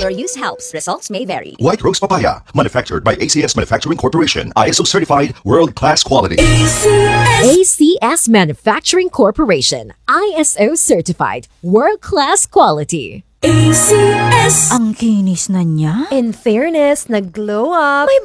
Regular use helps. Results may vary. White Rose Papaya, manufactured by ACS Manufacturing Corporation. ISO certified, world-class quality. ACS Manufacturing Corporation. ISO certified. World-class quality. ACS. Ang kinis na niya. In fairness, nag-glow up. May